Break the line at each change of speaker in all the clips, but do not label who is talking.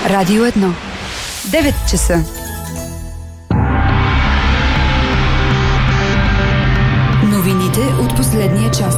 Радио 1. 9 часа. Новините от последния час.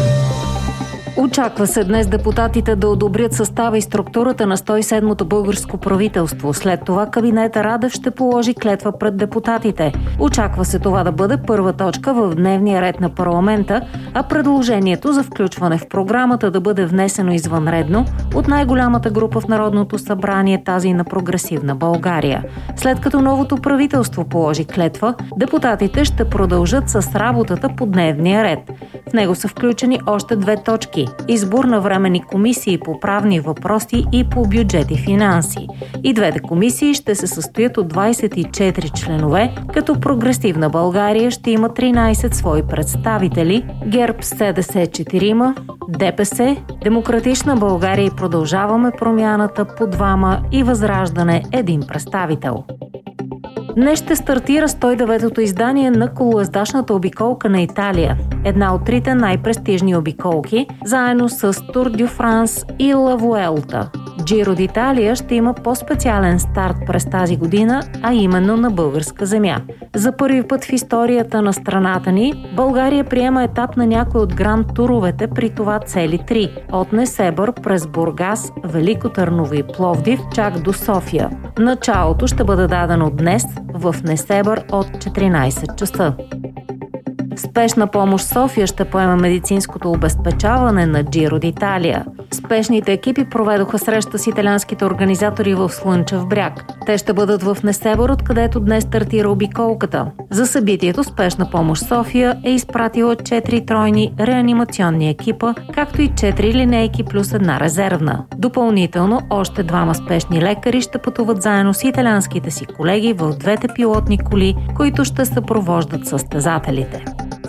Очаква се днес депутатите да одобрят състава и структурата на 107-то българско правителство. След това кабинета Радев ще положи клетва пред депутатите. Очаква се това да бъде първа точка в дневния ред на парламента, а предложението за включване в програмата да бъде внесено извънредно от най-голямата група в Народното събрание, тази на Прогресивна България. След като новото правителство положи клетва, депутатите ще продължат с работата по дневния ред. В него са включени още две точки – избор на временни комисии по правни въпроси и по бюджет и финанси. И двете комисии ще се състоят от 24 членове, като Прогресивна България ще има 13 свои представители, ГЕРБ с СДС 4, ДПС, Демократична България и Продължаваме промяната по 2 и Възраждане 1 представител. Днес ще стартира 109-то издание на колоездачната обиколка на Италия. Една от трите най-престижни обиколки, заедно с Тур дю Франс и Ла Вуелта. Джиро д'Италия ще има по-специален старт през тази година, а именно на българска земя. За първи път в историята на страната ни, България приема етап на някой от гранд туровете, при това цели 3. От Несебър през Бургас, Велико Търново и Пловдив, чак до София. Началото ще бъде дадено днес в Несебър от 14 часа. Спешна помощ София ще поема медицинското обезпечаване на Джиро д'Италия. Спешните екипи проведоха среща с италианските организатори в Слънчев бряг. Те ще бъдат в Несебър, откъдето днес стартира обиколката. За събитието Спешна помощ София е изпратила 4 тройни реанимационни екипа, както и 4 линейки плюс една резервна. Допълнително още 2 спешни лекари ще пътуват заедно с италианските си колеги в двете пилотни коли, които ще съпровождат състезателите.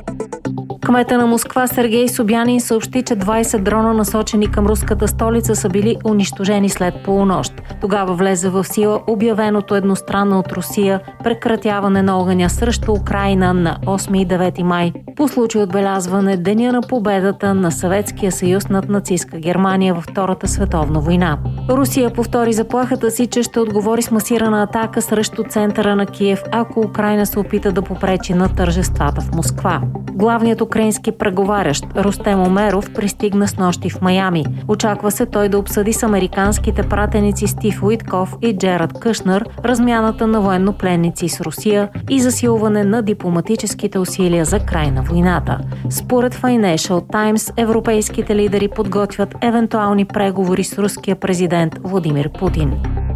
Кмета на Москва Сергей Собянин съобщи, че 20 дрона, насочени към руската столица, са били унищожени след полунощ. Тогава влезе в сила обявеното едностранно от Русия прекратяване на огъня срещу Украйна на 8 и 9 май, по случай отбелязване Деня на победата на Съветския съюз над нацистка Германия във Втората световна война. Русия повтори заплахата си, че ще отговори с масирана атака срещу центъра на Киев, ако Украйна се опита да попречи на тържествата в Москва. Главният украински преговарящ Рустем Умеров пристигна снощи в Майами. Очаква се той да обсъди с американските пратеници Стив Уитков и Джерард Кушнер размяната на военнопленници с Русия и засилване на дипломатическите усилия за край на войната. Според Financial Times, европейските лидери подготвят евентуални преговори с руския президент Владимир Путин.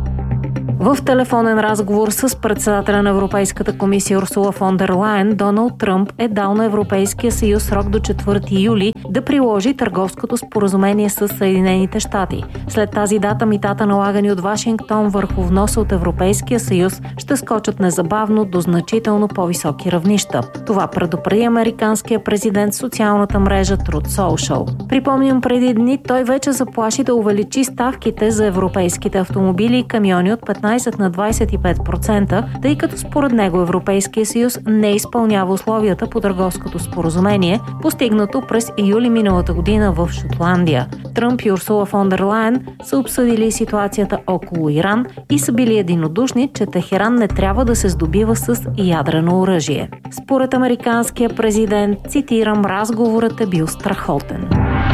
В телефонен разговор с председателя на Европейската комисия Урсула фон дер Лайен, Доналд Тръмп е дал на Европейския съюз срок до 4 юли да приложи търговското споразумение с Съединените щати. След тази дата митата, налагани от Вашингтон върху вноса от Европейския съюз, ще скочат незабавно до значително по-високи равнища. Това предупреди американския президент в социалната мрежа Truth Social. Припомням, преди дни той вече заплаши да увеличи ставките за европейските автомобили и камиони от 15 на 25%, тъй като според него Европейския съюз не изпълнява условията по търговското споразумение, постигнато през юли миналата година в Шотландия. Тръмп и Урсула фон дер Лайен са обсъдили ситуацията около Иран и са били единодушни, че Техеран не трябва да се здобива с ядрено оръжие. Според американския президент, цитирам, разговорът е бил страхотен.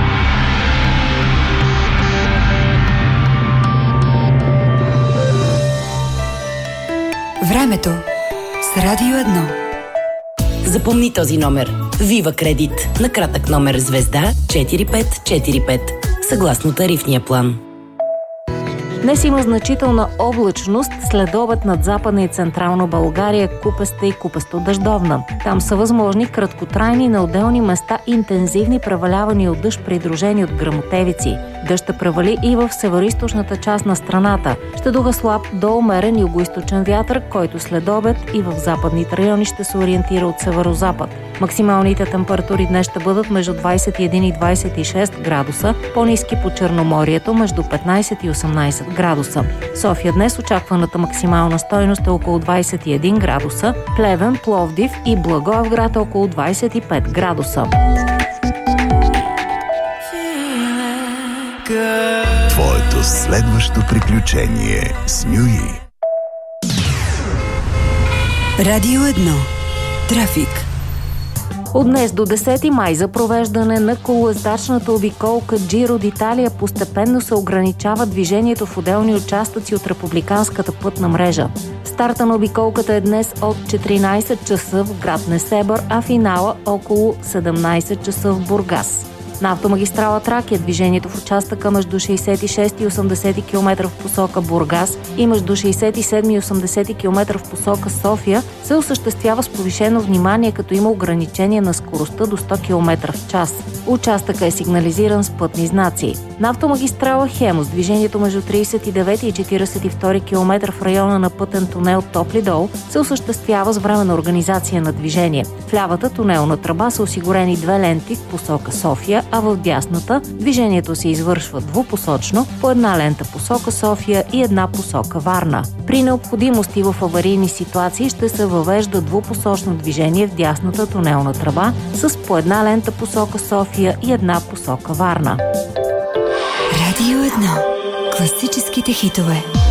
Времето с Радио 1.
Запомни този номер. Вива Кредит. На кратък номер звезда 4545. Съгласно тарифния план.
Днес има значителна облачност, следобед над Западна и Централна България, купеста и купесто-дъждовна. Там са възможни краткотрайни на отделни места интензивни превалявания от дъжд, придружени от гръмотевици. Дъжд ще превали и в североизточната част на страната. Ще духа слаб до умерен югоизточен вятър, който следобед и в западните райони ще се ориентира от северозапад. Максималните температури днес ще бъдат между 21 и 26 градуса, по-ниски по Черноморието между 15 и 18 градуса. София днес очакваната максимална стойност е около 21 градуса, Плевен, Пловдив и Благоевград около 25 градуса.
Твоето до следващо приключение с Нюи.
Радио 1. Трафик.
От днес до 10 май за провеждане на колоездачната обиколка Джиро d'Italia постепенно се ограничава движението в отделни участъци от републиканската пътна мрежа. Старта на обиколката е днес от 14 часа в град Несебър, а финала около 17 часа в Бургас. На автомагистрала Тракия движението в участъка между 66 и 80 км в посока Бургас и между 67 и 80 км в посока София се осъществява с повишено внимание, като има ограничение на скоростта до 100 км в час. Участъкът е сигнализиран с пътни знаци. На автомагистрала Хемус движението между 39 и 42 км в района на пътен тунел Топли дол се осъществява с временна организация на движение. В лявата тунелна тръба са осигурени 2 ленти в посока София, а в дясната движението се извършва двупосочно по една лента посока София и една посока Варна. При необходимост и в аварийни ситуации ще се въвежда двупосочно движение в дясната тунелна тръба с по една лента посока София и една посока Варна.
Радио 1. Класическите хитове.